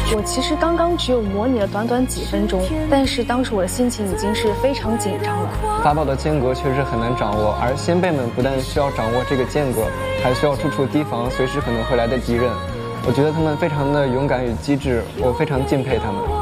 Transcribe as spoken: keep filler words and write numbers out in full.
我其实刚刚只有模拟了短短几分钟，但是当时我的心情已经是非常紧张了。 法宝的间隔确实很难掌握，而先辈们不但需要掌握这个间隔，还需要处处提防随时可能会来的敌人。我觉得他们非常的勇敢与机智，我非常敬佩他们。